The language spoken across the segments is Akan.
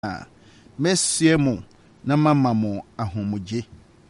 Messiemu na mamamo ahomugye.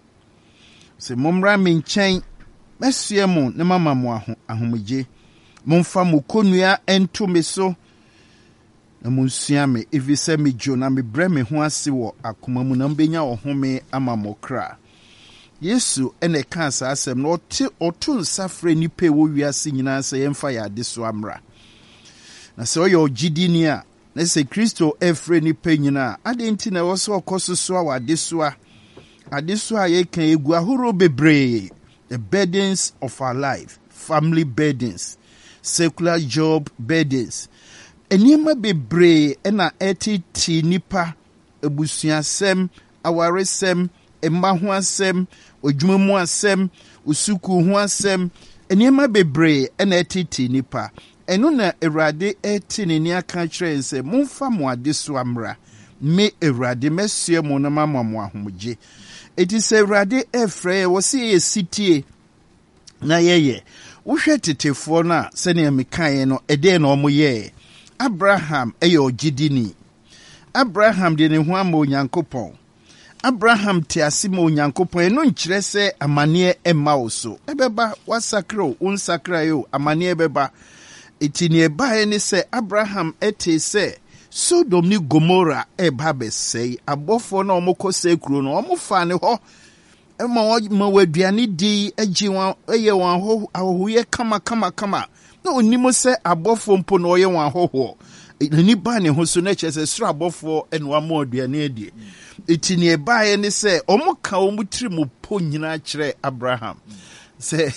Se momra me nkyɛn messiemu na mamamo ahomugye. Momfa mo konua ento me so na munsua me evise me jo na me bre me ho ase wo akoma mu na mbenya ohome ama mo kra. Yesu ene ka sa asem na otu nsafre nipa wo wiase nyina se yemfa ya de so amra. Na se oyo gidini a na se Kristo efre nipa nyina adenti na wo so okososo a wade so a ye kan egu ahoro bebre, the burdens of our life, family burdens, secular job burdens. Enima bebre ena etiti nipa ebusuasem, awaresem, emma ho asem, odwumamu asem, usuku ho asem, enima bebre ena etiti nipa. Eno na Awurade etini ni aka kyerɛ nse momfa mo ade so amra. Me Awurade mesie mo na mama mo ahomgye. Eti se Awurade efrɛ wo se ye sitie na yeye. Wohwɛ tetefo na se ne mekae no ede na omo ye. Abraham eye ogidini. Abraham de ne ho ama Onyankopɔn. Abraham te ase ma Onyankopɔn eno nkyerɛ se amane emma wo so. Ebeba wasakra unsakra yo amane ebeba. Eti ne bae ne se Abraham ete se Sodom ni Gomorrah eba besei abofo na omoko sekro no omofa ne ho ma waduane di agi wan eye wan ho ahoye kama na onimo se abofo mpo na oye wan ho ni ba ne ho so na chese sura abofo eno ama aduane adi. Eti ne bae ne se omoka omutiri mu po nyina kire Abraham se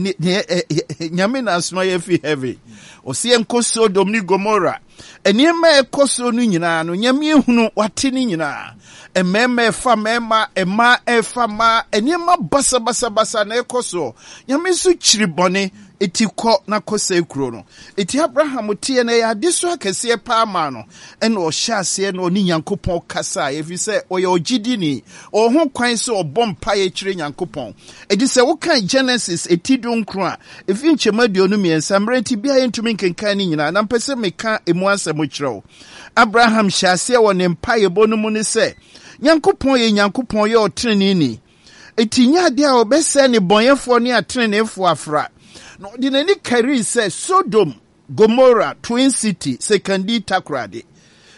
nyame na asoma ye fi heavy osi enko Sodom ni Gomorrah eniema ekoso no nyina no nyame ehunu wate ni nyina emema efa mema ema efa ma eniema basa na ekoso nyame su chiri bone etikọ na kosa ekuro no eti Abraham tie na ya diso akese pa ma no ena o hyase na oni Nyankopɔn kasa efi se oye ogidini o ho kwan se obompa ye kire Nyankopɔn edi se wo kan Genesis etidun kro a efi nchemadio no miensa mrenti bia yentumi nkenkan ni nyina na mpese meka emu asem kyerɛw. Abraham hyase wo ne mpa ye bonu mu ne se Nyankopɔn ye otrenini eti nya de a obese ne bonyefo ne atrenefo afra. No, the nani carry says Sodom, Gomorrah, Twin City, Sekandi Takrade,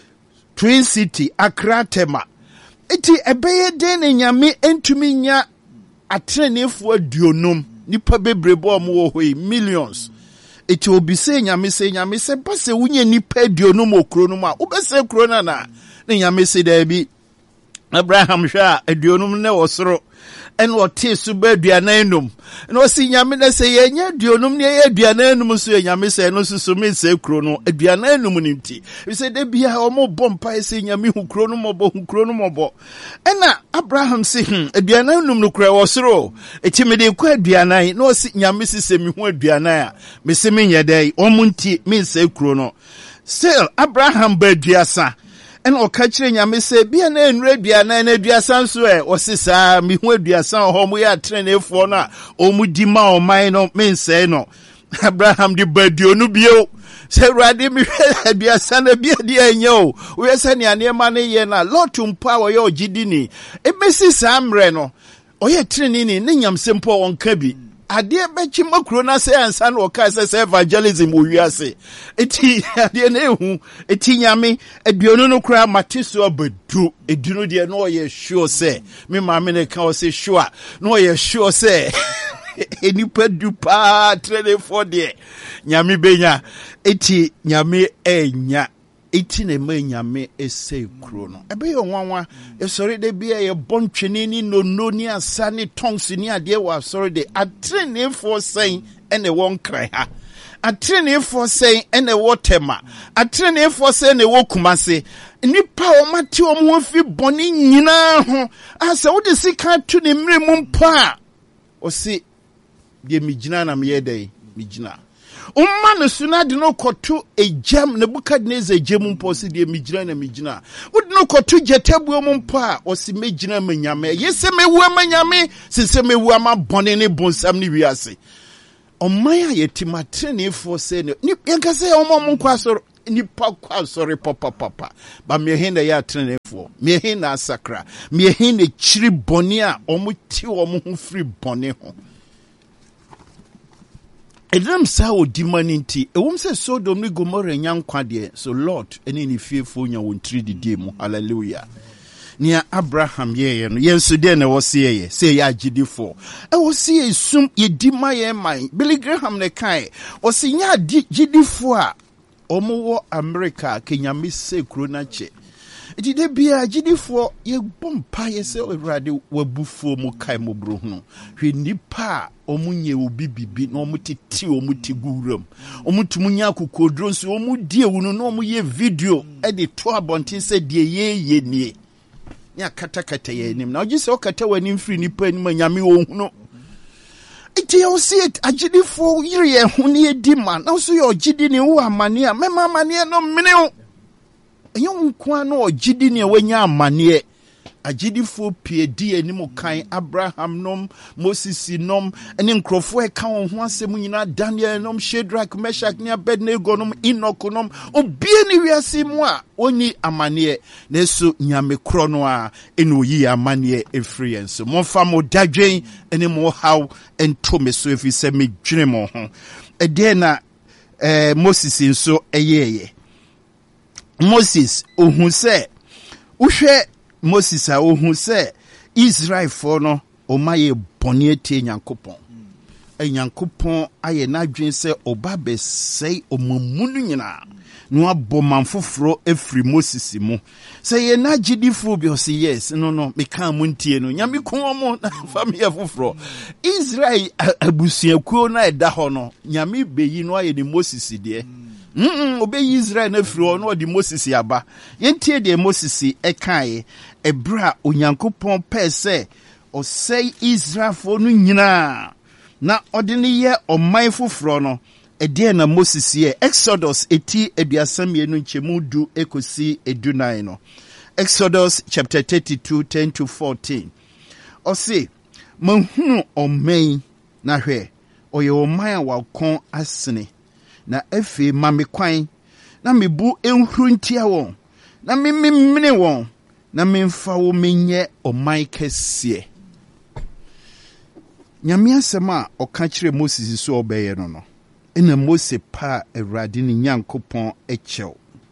Twin City, Akratema. Eti ebeye den nyame entumi nya atrenefo aduonum nipa bebrebo mo hoi millions. Eti obi se nyame se base wunye nipa aduonum okro no ma obese kro na nyame se da bi Abraham hwa aduonum ne wosoro en wote su ba aduananum no si nyame na se yenye aduonum ne ye aduananum so nyame se no susu me se kro no aduananum ni nti we say de bia omo bompa se nyame hu kro no mobo ena Abraham se aduananum no kra wosoro eti me de kwa aduanan no si nyame se me hu aduanan a me se me nyedai omo nti me se kro no still Abraham ba aduasa en okachire nyame se bia na enure aduana na aduasa so osisa mi hu aduasa ho mo ya trenefo na omudi ma oman no mense no Abraham di baduonu bio se Awurade mi hwe aduasa na bia di enyo we se ne anema ne ye na lotum pa wo ye ogidini emesi samre no oye trenini ne nyamsempo onka bi ade bechi makro na se ansa na oka se evangelism owiase eti ade na ehu eti nyame aduonu no kra mateso abadu edunu de no ye sure se me ma me ne ka o se sure no ye sure se enipa du pa trade for de nyame benya eti nyame enya eti na ma nyame ese kro no ebe yo nwanwa esori de bia ye bontwene ni no ni asa ni tongues ni ade wa sorry de atrene for saying ene won kran ha atrene for saying ene wotema atrene for saying ne wokumase nipa o mate o mo fi boni nyina ho asa wo de sika tu ne mre mu mpa o si de migina na me yedai migina umma no suna de no koto ejam Nebukadnezar ejam mpo si de migina na migina wode no koto jetabuo mpo a o si megina manyame yese mewu amanyame sese mewu ama bone ne bonsam ne wiase omman a yetimatre ne fo se ne yanka se ommo nkwa soro nipa kwa sorry papa ba me hin na ya trenefo me hin na asakra me hin na chiri boni a omo ti omo ho free boni ho edem sa odi maninti ewom se Sodom ni Gomorrah nyankwa de so Lord eni ni fiefo nya won 3 di mu hallelujah nia Abraham ye no yenso de na wo se ye say ya agidifo wo se sum ye di maye man Billy Graham ne kai wo se nya agidifo a omo wo America kenyame se kro na che ejide bia agidifo ye bompa ye se Awurade wabufo mu kai mo bro hu hwe nipa omunye obi bibi na omutiti omuti guram omutumunya kokodro nso omudie wunu na omuye video e de to abontin se de ye nie ya kata ye nim na ogise okata wani mfiri nipa ni manyame ohunu iti yo see it agidifo yire ye hu ne di man na so ye ogidi ne wo amane a mema amane no mene o enyo nkwa na ogidi ne wanya amane agidifo pie di anim kan Abraham nom Moses nom ene nkrofo e kan ho asem nyina Daniel nom Shadrach Meshach ne Abednego nom Enoch nom obie ne wiase mu a oni amane na so nyame kro no a ene oyi amane efri enso mo fa mo dadwen ene mo haw ento me so efi se me dwene mo ho ede na Moses nso eyeye Moses ohun se uhwe Moses a ohun se Israel for no o maye boni etie Nyankopon Nyankopon aye na dwen se oba be sei omamunu nyina no aboma mfoforo efri Moses mu se ye na gidifo bi o se yes no me kan mu ntie no nyame ko mo na family foforo Israel abusuakuo na eda ho no nyame beyi no aye ni Moses de obey Israel na firi no di Moses yaba yentie de Moses ekae ebra onyankopon pese o say Israel for no nyina na odene ye oman foforo no ede na Moses ye Exodus eti eduasamienu nchemu du ekosi edunai no Exodus chapter 32 10 to 14 o say mahunu oman na hwe oye oman wa kon asene na efe mame kwan na mebu enhuru ntia won na memene won na memfa wo menye oman kese nyame asɛm a ɔka kyerɛ Moses so ɔbɛyɛ no ena Mose pa Awurade ne Nyankopɔn ekyɛw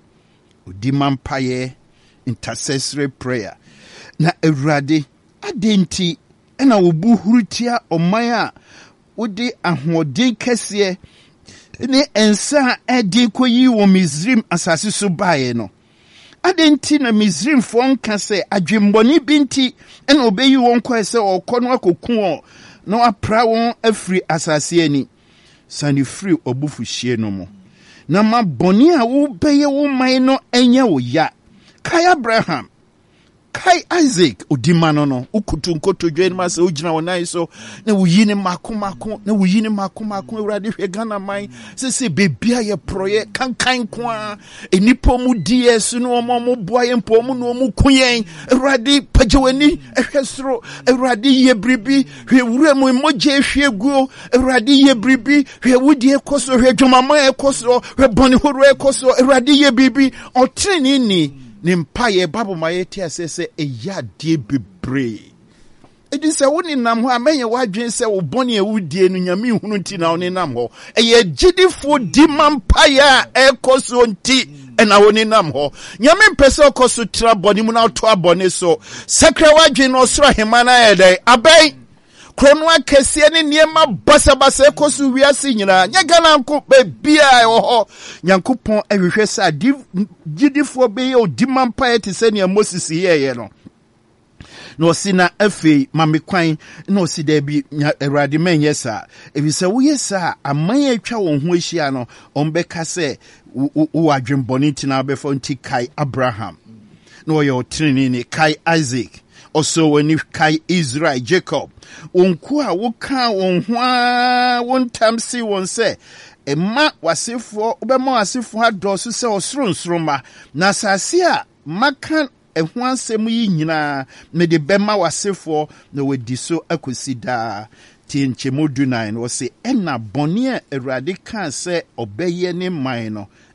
odi mampaye intercessory prayer na Awurade adenti ena wobu hurutia oman a wode ahoɔden kɛse ne ensa edi koyi wo Misrim asase so bae no adenti na Misrim fo nka se adwemboni binti ena obeyi won kwa se okono akoku no apra won afri asase ani sani free obufuhie no mo na ma boni a wo beye wo man no enya wo ya kai Abraham kai Isaac odimano no ukutu nkoto dwen ma se ogina wonai so na wuyi ne makomako na wuyi ne makomako Awurade hwe Ghana man se bebia ye proye kankan kwa enipo mu DS no omo boa ye mpo mu no mu kuyen Awurade pagewani ehwe soro Awurade ye bribi hwe wura mu moje hwe guo Awurade ye bribi hwe wudi ekoso hwe dwomama ekoso hwe boni horo ekoso Awurade ye bribi otreni ni nimpaye babo mayeti asese eya die bebre edi se woni nam ho amenye wadwen se wo boni ewudie no nyame hunu nti na woni nam ho eye gidifo di mampaye ekoso nti ena woni nam ho nyame mpese okoso tra boni mu na to abone so sakra wadwen no soro hemana ede abai krono akese ne niema basabasa ekoso wiase nyina nya Ghana nko bebia ho Nyankopon ehwehwe sa gidifo be ye odimampa ete se ne Moses ye no no sina afi mamekwan no si da bi Awurade man yesa ebisa wo yesa aman atwa won ho ahia no ombeka se wo adwemboni tina befo nti kai Abraham no ye otrini ni kai Isaac also when you kai Israel Jacob onku a wo kan won ho a won tamsi won se emma wasefo obema wasefo adoso se osronsroma na asase a makan ehu ansem yi nyina me de bema wasefo na wadi so akosida tinchemu 9 wo se ena bone a Awurade kan se obeye ne man no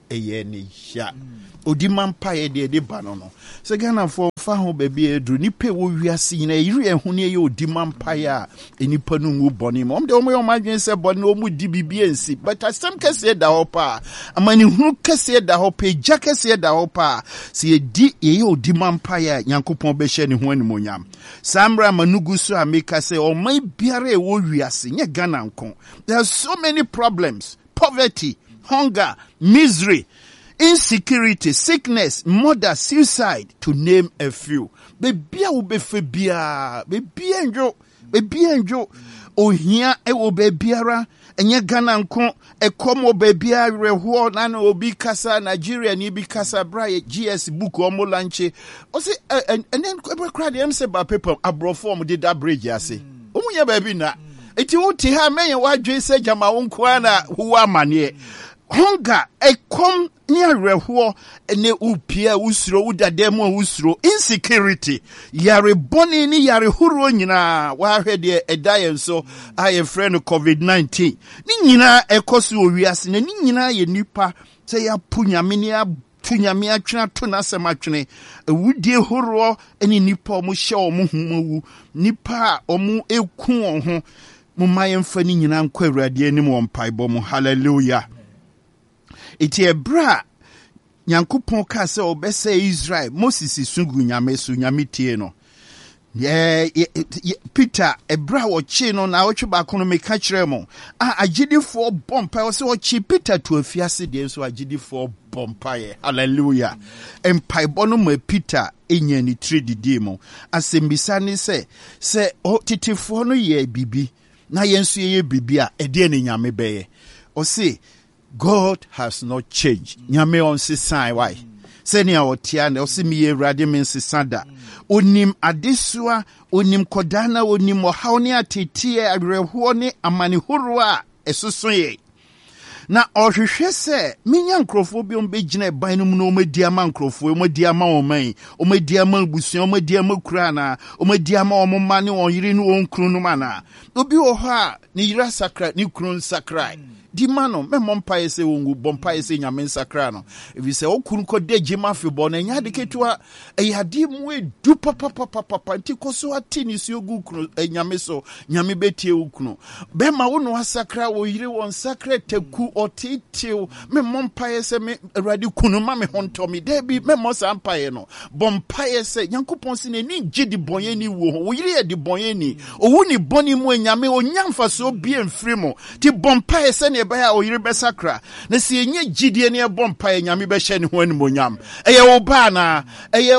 eye ni hia odi mampa ye de ba no se Ghana for fa ho ba bi edru nipa wo wiase nyina yiri ehunu ye odi mampa ya enipa no ngu boni mo de omo yo madwen se boni o mu di bibie nsi but asem kese da hopa amani hunu kese da hopa ja kese da hopa se ye di ye odi mampa ya Nyankopon be hye ne ho animonyam samra manugu so ameka se o mai biare wo wiase nye Ghana nko. There are so many problems: poverty, hunger, misery, insecurity, sickness, murder, suicide, to name a few. Baby will be febia, baby enjo, ohia e wo babiara, enye Ghana nko, e komo babia reho na no obi kasa Nigeria ni bi kasa braye GS book omo lanche. O say and then e cry dem say ba paper abroform did that bridge ase. Omu ya baby na. Eti wuti ha menye wadwe se jama wo nko na wo amane. Hunger e kom ni areho ene upia usuro udademu usuro insecurity yare boni ni yare huru nyina wa hwede edaye nso aye friend COVID-19 ni nyina ekoso owiase na ni nyina ye nipa se ya punyame ni tunyame atwena to na sematwene ewudie horo ene nipa omo hye omo humawu nipa omo eku ho mo mayemfa ni nyina nkwa awurade anim won paibo mo hallelujah. Iti ebra Nyankopon ka se obese Israel Moses sungu nyame so nyame tie no Peter ebra wo chi no na wo twa kono me ka kire mo agidifo bompa wo se wo chi Peter to afiase de so agidifo bompa ye hallelujah empaibo no ma Peter enya ni tredidi mo asembisa ni se o titifo no ye bibi na yenso ye bibi a ede ne nyame beye o se God has not changed. Nyame on se sign why? Seni a otia na osi mi Awurade men se sada. Onim adesua, onim kodana, onim ohawni atete awerɛhoɔ ne amanehoro a ɛsoso ye. Na ohwehwɛ se menya nkrofo bi ombegyina ban no mu no omedi ama nkrofo, omedi ama oman, omedi ama busua, omedi ama kura na, omedi ama omma ne oyiri no onkru no mana. Obi wo hɔ a ne yira sakra, ne kru sakra. Di mano me mompa ese wongu bompa ese nyame nsakra no ebi se okuru ko de jima febo na nya de ketua eyade mu edu papa nti koso ati ni si ogu kunu nyame so nyame betie okunu be ma wo no asakra wo yire won sakra taku otetew me mompa ese me awurade kunu ma me honto me de bi me mo sampa ye no bompa ese Nyankopon si ne ni gidi bonye ni wo yire de bonye ni owu ni boni mu nyame onyamfa so bi emfiri mo ti bompa ese ne baya o yire besakra na si enye gidie ne bompa ye nyame be hye ne ho animonyam eye wo ba na eye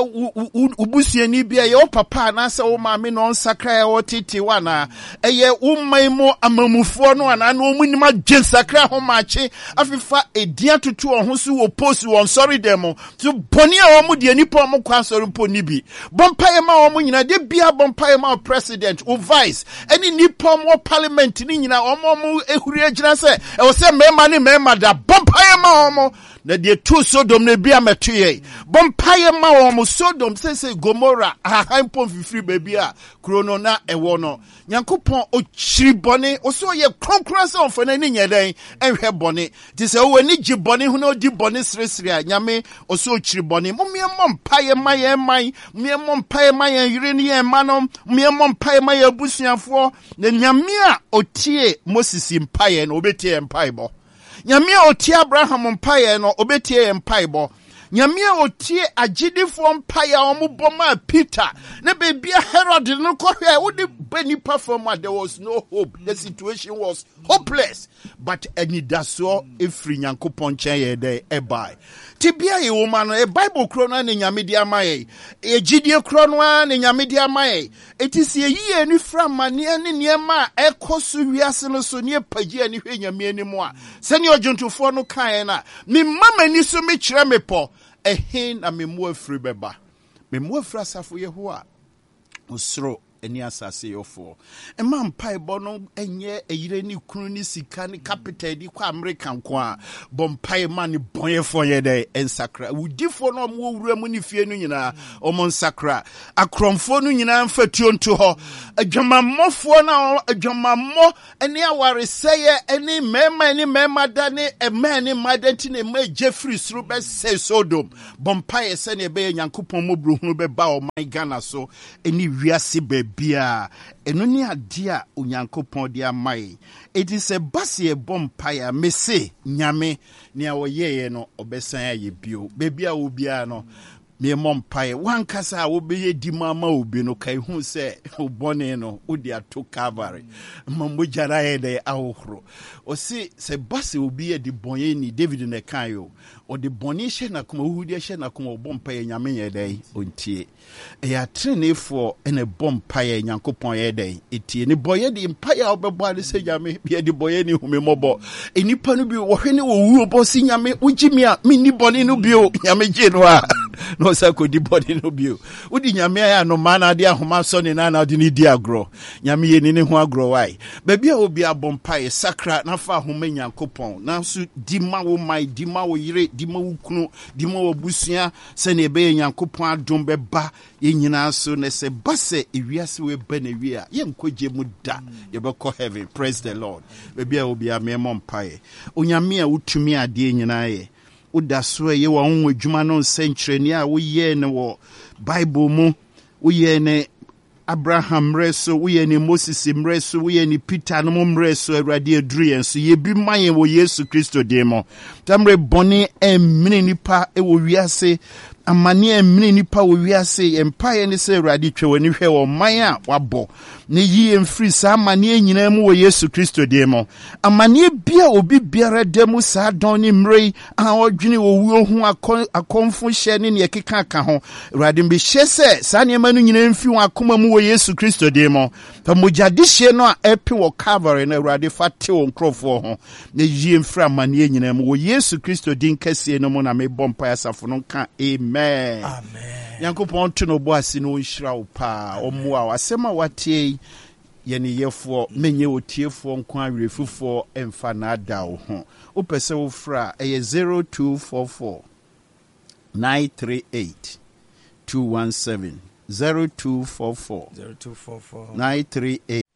ubusuani bia ye wo papa na se wo maame no nsakra ye wo tete wana eye wo maimo amamufo no ana no munima gye sakra ho maache afifa edia tutu ho so wo post won sorry dem so boni a wo mu de nipa mo kwa sorry mpo ni bi bompa ye ma wo mu nyina de bia bompa ye ma president o vice any nipa mo parliament ni nyina wo mo ehuri agyina se e wo se mema ni mema da bompa ma omo na de tu Sodom ne bia metue bompa ma omo Sodom se Gomora hampon fifiri baby a krono na ewo no Nyankopon o chiri bone o so ye kronkron se onfana ni nyeden enhwe bone ti se wo ni gi bone hu na di bone sresre a nyame o so chiri bone mo mpa ye ma ye man mo mpa ye ma ye yire ni ye manom mo mpa ye ma ye busuafo na nyame a otie Moses mpa ye no obetie mpa ibo nyame a otie Abraham mpa ye no obetie mpa ibo nyame a otie agidifo mpa ye omuboma Peter na bebia Herod no kohwe wo de bani perform there was no hope the situation was hopeless but enidaso efri Nyankopon chen ye de ebai tibia ye woman no e Bible kro no na nyame di amaye egidie kro no na nyame di amaye etisi eyi eni framane ne niema ekoso wiase no so ne pagi ani hwe nyame animu a se ne ojuntufo no kan na me mama ni so me kire me po ehin na me mu afri beba me mu afri asafo ye ho a osoro eni asase yofo ema mpaebɔ no enye eyire ni kunu ni sika ni capital di kwa American kwa bompae ma ni bɔnyɛfo yɛ dɛ ensakra wudifo no mo wura mu ni fie no nyina ɔmo nsakra akromfo no nyina mfatuo nto hɔ adwamammɔfo na adwamammɔ eni awaresɛyɛ eni mema da ne ema ne madenti ne ma Jeffrey suru bɛ sɛ Sodom bompae sɛ ne be Nyankopɔn mo bruhunu bɛ ba o my Ghana so eni wiase bebia eno ni ade a Onyankopɔn de amai it is a basi bompae mese nyame ne awoyeye no obesan aye bio bebia obia no me mompae wankasa wo beye di mama obi no kai hu se obone no odi ato Calvary mamojara ye de ahohoro o se basi obi e di bonye ni David ne kan yo o de boni hye na kuma uhudi hye na kuma bompae nyame ye de ontie ya trenefo ene bompae Nyankopɔn ye de etie ni boye di mpae obebo ade se nyame ye di boye ni humemobo enipa no bi wo hwene wo wu obo si nyame ugimi a mini boni no bi o nyame gye no a no sako di body no bio udi nyame ya no mana de ahoma so ne na de ni di agro nyame ye ni ho agro wai baby a obi abompa sakra na fa ahoma Nyankopɔn na so di ma wo mai di ma wo yire di ma wo kunu di ma wo busua se ne be Nyankopɔn adom be ba ye nyina so ne se base ewiase we ba na wi a ye nkoje mu da ye be ko heaven praise the Lord baby a obi amempa onyame a utumi ade nyina ye uda so ye wa onwe dwuma no nsenkyereni a woye ne wo Bible mu woye ne Abraham reso woye ne Moses mreso woye ne Peter no mreso Awurade aduru yen so ye bi mayen wo Yesu Kristo de mo tamre boni emini nipa e wo wiase amane emini nipa wo wiase empire ne se Awurade twewani hwe wo man a wabɔ ne yi emfiri sa amane nyina mu wo Yesu Kristo de mo amane bia obi biara demu sa don ne mrei a odwene wo wuo ho akonfo hye ne ne keka aka ho Awurade mbe hye se sa ne ma no nyina emfi wo akoma mu wo Yesu Kristo de mo fa mojade hye no a epe wo Calvary na Awurade fa te wo nkrofo ho ne yi emfiri amane nyina mu wo Yesu Kristo din kase no mu na me bompa asafo no ka amen Nyankopɔn to no bo ase no nhyira wo pa omua wasema watie yene yefo menye otiefo nko awerefufo emfa na ada wo ho opese wo fra 0244 938 217 0244 938